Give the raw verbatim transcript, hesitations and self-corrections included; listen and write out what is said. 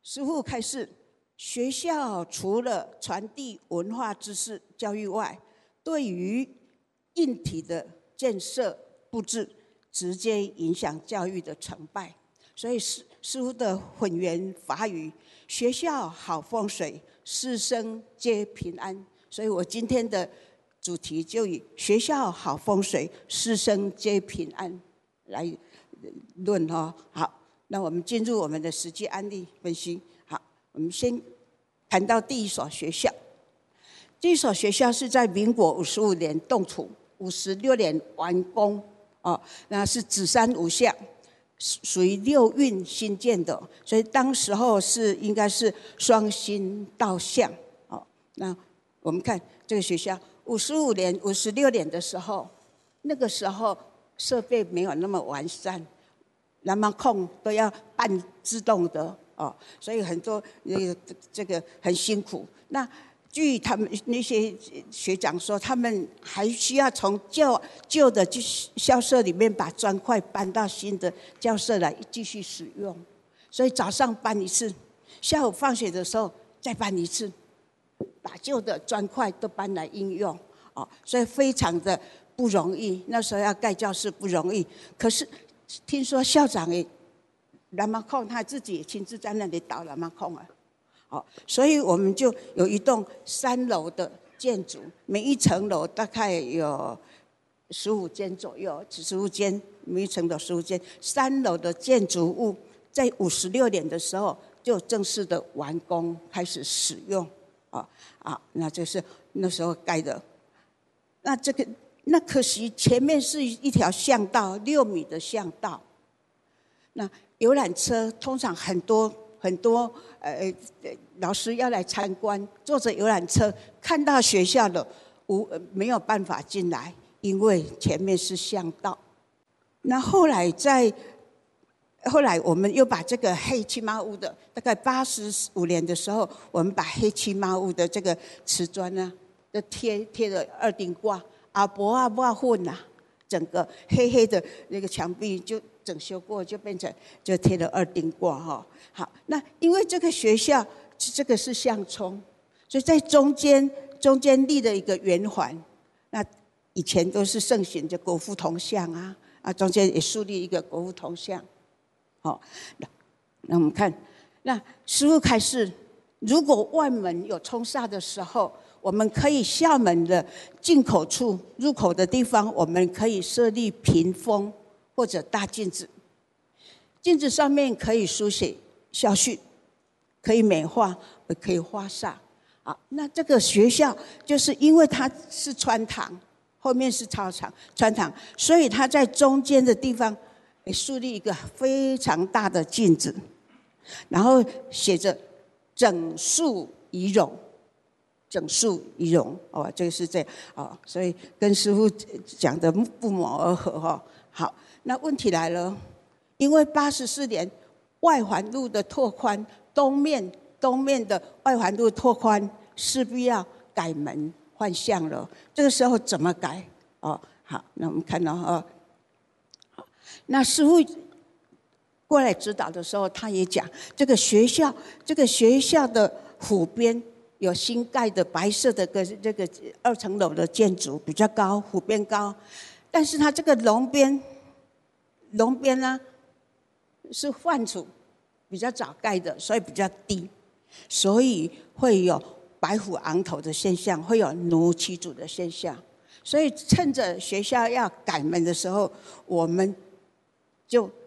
师父开示，学校除了传递文化知识教育外，对于硬体的建设布置，直接影响教育的成败。所以师师父的本源法语，学校好风水，师生皆平安。所以我今天的主题就以学校好风水，师生皆平安来论哈。好，那我们进入我们的实际案例分析。好，我们先谈到第一所学校。这一所学校是在民国五十五年动土，五十六年完工哦，那是子山五巷，属于六运新建的，所以当时候是应该是双星到向哦。那我们看这个学校，五十五年、五十六年的时候，那个时候设备没有那么完善，那么控都要半自动的哦，所以很多那个这个很辛苦。那据他们那些学长说，他们还需要从旧旧的校舍里面把砖块搬到新的校舍来继续使用，所以早上搬一次，下午放学的时候再搬一次，把旧的砖块都搬来应用哦，所以非常的不容易。那时候要盖教室不容易，可是听说校长也蓝马控他自己也亲自在那里导蓝马控啊。哦，所以我们就有一栋三楼的建筑，每一层楼大概有十五间左右，十五间，每一层楼十五间。三楼的建筑物在五十六年的时候就正式的完工，开始使用。啊啊，那就是那时候盖的。那这个那可惜前面是一条巷道，六米的巷道。那游览车通常很多。很多呃老师要来参观，坐着游览车看到学校的无没有办法进来，因为前面是巷道。那后来在后来我们又把这个黑漆麻屋的，大概八十五年的时候，我们把黑漆麻屋的这个瓷砖呢，都贴贴了二顶挂，啊薄啊瓦混呐，整个黑黑的那个墙壁就整修过，就变成就贴了二顶挂哈。好，那因为这个学校这个是相冲，所以在中间中间立了一个圆环。那以前都是盛行的国父铜像啊，啊中间也树立一个国父铜像。好，那我们看，那师父开示，如果外门有冲煞的时候，我们可以校门的进口处入口的地方，我们可以设立屏风或者大镜子，镜子上面可以书写校训，可以美化，也可以化煞。啊，那这个学校就是因为它是穿堂，后面是操场，穿堂，所以它在中间的地方也树立一个非常大的镜子，然后写着“整肃仪容”，整肃仪容哦，这个是这样哦，所以跟师父讲的不谋而合哈、哦。好，那问题来了，因为八十四年。外环路的拓宽，东面东面的外环路拓宽，势必要改门换向了。这个时候怎么改？哦，好，那我们看到哦，好，那师父过来指导的时候，他也讲，这个学校，这个学校的湖边有新盖的白色的个这个二层楼的建筑，比较高，湖边高，但是它这个龙边，龙边呢？是换处比较早盖的，所以比较低，所以会有白虎昂头的现象，会有奴欺主的现象。所以趁着学校要改门的时候，我们就